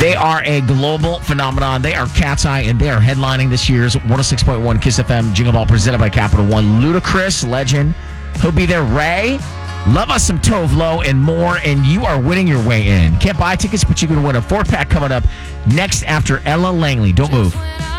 They are a global phenomenon. They are Cat's Eye, and they are headlining this year's 106.1 Kiss FM Jingle Ball presented by Capital One. Ludacris, legend. He'll be there. Ray, love us some Tove Lo and more, and you are winning your way in. Can't buy tickets, but you can win a 4-pack coming up next after Ella Langley. Don't move.